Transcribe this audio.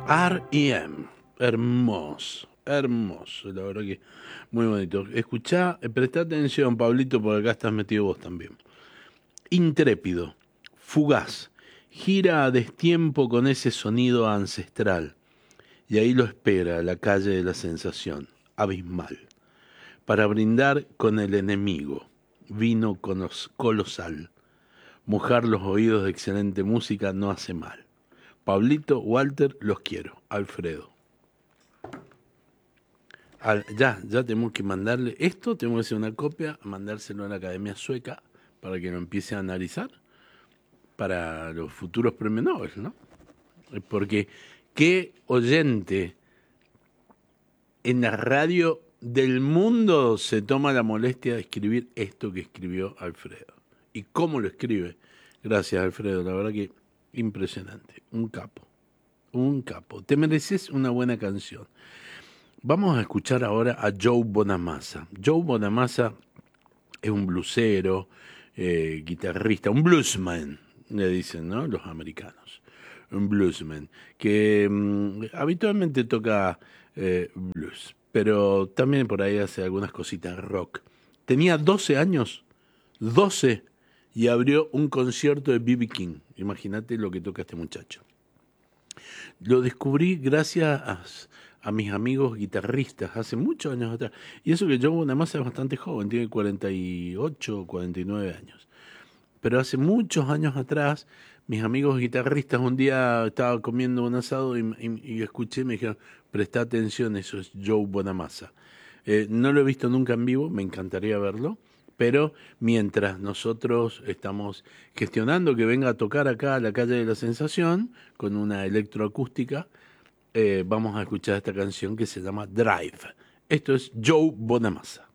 R.E.M. Hermoso, hermoso, la verdad que muy bonito. Escuchá, prestá atención, Pablito, porque acá estás metido vos también. Intrépido, fugaz, gira a destiempo con ese sonido ancestral. Y ahí lo espera la calle de la sensación, abismal, para brindar con el enemigo, vino colosal. Mojar los oídos de excelente música no hace mal. Pablito, Walter, los quiero. Alfredo. Ya tenemos que mandarle esto, tenemos que hacer una copia, mandárselo a la Academia Sueca para que lo empiece a analizar para los futuros premios Nobel, ¿no? Porque qué oyente en la radio del mundo se toma la molestia de escribir esto que escribió Alfredo. ¿Y cómo lo escribe? Gracias, Alfredo, la verdad que impresionante. Un capo, un capo. Te mereces una buena canción. Vamos a escuchar ahora a Joe Bonamassa. Joe Bonamassa es un blusero, guitarrista, un bluesman, le dicen, ¿no? Los americanos. Un bluesman, que habitualmente toca blues, pero también por ahí hace algunas cositas rock. Tenía 12 años, 12, y abrió un concierto de B.B. King. Imagínate lo que toca este muchacho. Lo descubrí gracias a mis amigos guitarristas hace muchos años atrás. Y eso que Joe Bonamassa es bastante joven, tiene 48, 49 años. Pero hace muchos años atrás, mis amigos guitarristas, un día estaba comiendo un asado y escuché y me dijeron, presta atención, eso es Joe Bonamassa. No lo he visto nunca en vivo, me encantaría verlo, pero mientras nosotros estamos gestionando que venga a tocar acá a la calle de la Sensación con una electroacústica, vamos a escuchar esta canción que se llama Drive. Esto es Joe Bonamassa.